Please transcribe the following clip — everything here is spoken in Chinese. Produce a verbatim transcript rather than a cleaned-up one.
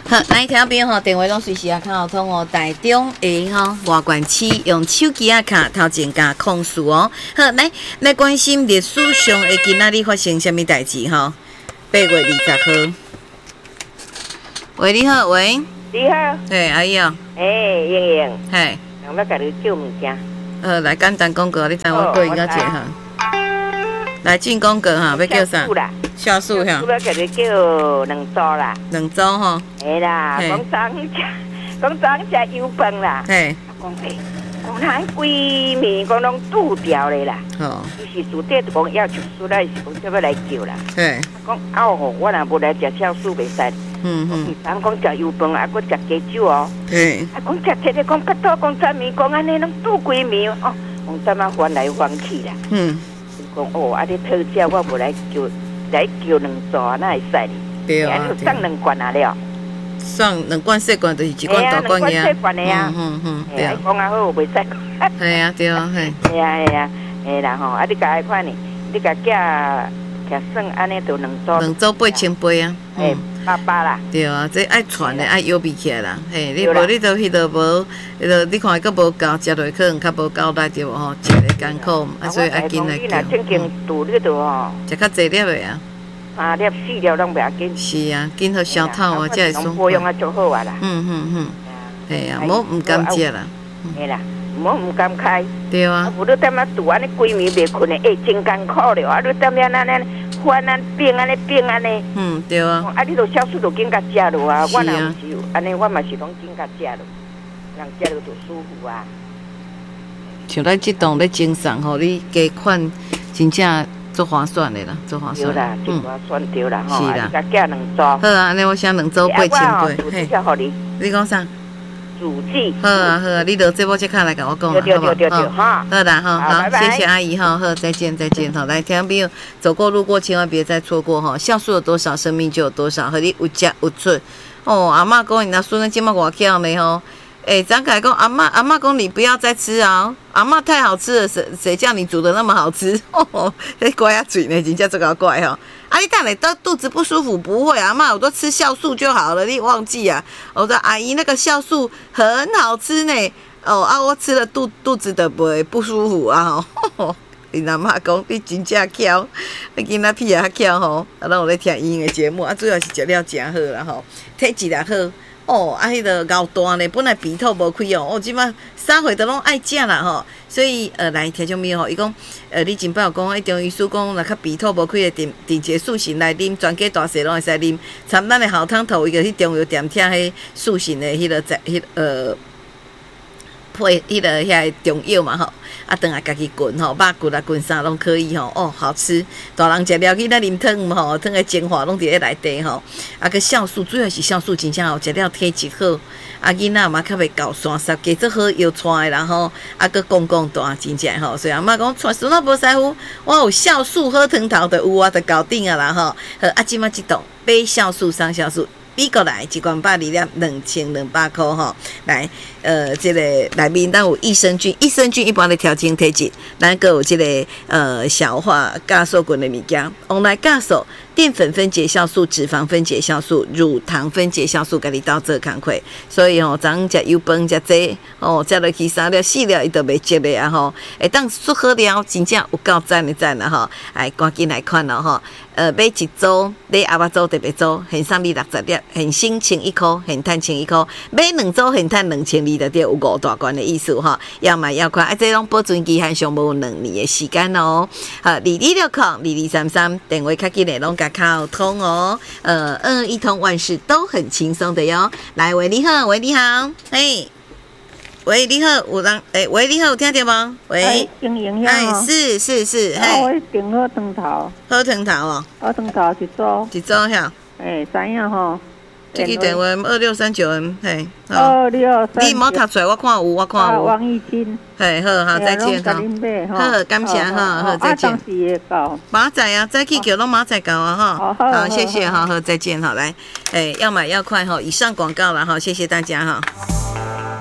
好，来听边吼，电话拢随时啊卡好通哦。台中诶吼，外县市用手机啊卡头前加控诉哦。好，来来关心历史上会今仔日发生什么代志吼？八月二十号。喂，你好，喂。 你好。 对，阿姨哦。 诶，莹莹。 嘿。 人要甲你叫物件。 呃，来简单讲个，你知我过应该一哈。来进广告哈，要叫啥？酵素哈。 我要甲你叫两组啦。 两组吼。 嘿啦，讲早食，讲早食油饭啦。 嘿。 讲诶，讲咱规暝讲拢拄掉咧啦。哦。伊是主底就讲要求出来是讲要要来叫啦。嘿。讲啊吼，我若无来食酵素袂使。嗯嗯。人讲食油饭啊，搁食鸡酒哦。嘿。啊，讲食摕咧讲骨头，讲啥物，讲安尼拢拄规暝哦，讲怎啊翻来翻去啦。嗯。讲哦，啊！你讨食我无来叫，来叫两座，哪会使哩？对啊，你送两罐啊了。 送两罐细罐，就是一罐大罐呀。 两罐细罐的啊。嗯嗯对啊。讲啊好，袂使讲。 系啊，对啊，嘿。 系啊系啊，系啦吼！啊，你甲迄款呢？你甲寄寄算安尼就两组。 两组八千八啊。 嗯。八八啦。 对啊，这爱传的，爱邮备起来啦。嘿，你无你都迄个无，迄个你看佫无够，食落可能较无交代对无吼，食的艰苦，啊所以爱紧来叫。 正经肚里头吼。 食较济粒的啊。 三粒四粒拢袂要紧。 是啊，紧好消透啊，才会爽。 保养啊做好啊啦。 嗯嗯嗯。系啊，无唔敢食啦。 系啦，无唔敢开。 对啊。 有你踮啊肚安尼规暝袂困的，哎，真艰苦了啊！你踮遐安尼。翻安变安尼变安尼， 嗯对啊， 啊你著酵素著紧甲食落啊，我若是安尼，我嘛是拢紧甲食落，人食落著舒服啊。 像咱即栋咧精送吼，你加款真正足划算的啦，足划算。 对啦，真划算对啦吼，是啦，甲寄两组。好啊，安尼我写两组八千八， 嘿。互你。 你讲啥？ 主计。 好啊好啊，你落这波即刻来甲我讲啦，好不好？好，好啦哈，好，谢谢阿姨哈，好，再见再见，好，来，听众朋友，走过路过千万别再错过哈，酵素有多少，生命就有多少，和你有价有存。哦，阿嬷讲你那孙子今麦偌巧呢吼，哎，张凯讲阿嬷阿嬷讲你不要再吃啊，阿嬷太好吃了，谁谁叫你煮的那么好吃？哦，你乖呀嘴呢，真正这个怪哈。啊，你当然都肚子不舒服，不会啊，妈，我都吃酵素就好了，你忘记啊？我说阿姨那个酵素很好吃呢，哦啊，我吃了肚肚子都不会不舒服啊吼。你阿妈讲你真正巧，你囡仔屁啊巧吼，啊，咱有咧听伊的节目，啊，主要是食了真好啦吼，体质也好。哦，啊，迄个咬大呢，本来鼻头无开哦，哦，即摆三岁都拢爱食啦吼，所以呃，来听种物吼，伊讲呃，你前摆有讲，迄中医师讲，若较鼻头无开的定定节素性来啉，全家大细拢会使啉，参咱的喉糖头伊个去中药店听迄素性的迄个在迄呃。配迄个遐中药嘛吼，啊，等下家己滚吼，肉骨啊滚啥拢可以吼，哦，好吃。大人食了去那啉汤吼，汤的精华拢伫咧内底吼，啊个酵素主要是酵素真正好，食了体质好，啊囡仔嘛较袂搞酸涩，加做好药带的啦吼，啊个公公大真正吼，所以阿妈讲带孙仔无师傅，我有酵素喝藤头的有啊，就搞定啊啦吼，好啊，即马即栋买酵素上酵素。比过来一罐百二粒，两千两百块吼。来，呃，这个内面咱有益生菌，益生菌一般的调整体质，咱个有这个呃消化酵素菌的物件，用来酵素。淀粉分解酵素、脂肪分解酵素、乳糖分解酵素，甲你到这工课。所以吼，昨食油饭食这哦，食落去三粒四粒，伊都袂积的啊吼。会当做好了，真正有够赞的赞啦吼！哎，赶紧来看咯吼。呃，买一组，你阿爸组特别组，现送你六十粒，现省千一箍，现赚千一箍。买两组，现赚两千二，就对有五大罐的意思哈。要买要快，啊，这种保存期限上无两年的时间哦。好，二二六空，二二三三，电话较紧的拢甲靠通哦。呃，二一通万事都很轻松的哟。来，喂，你好，喂，你好，嘿。喂，你好，有人诶，喂，你好，有听到吗？喂， 营营养哦， 是是是， 嘿，我订好汤头， 好汤头哦， 好汤头一组， 一组遐， 诶，知影吼， 这个电话二六三九 M， 嘿， 二六三， 你莫读出来，我看有，我看有， 王义清， 嘿，好好，再见哈，好，感谢哈，好，再见。马仔啊，再去叫拢马仔搞啊哈，好，谢谢哈，好，再见哈，来，诶，要买要快哈，以上广告了哈，谢谢大家哈。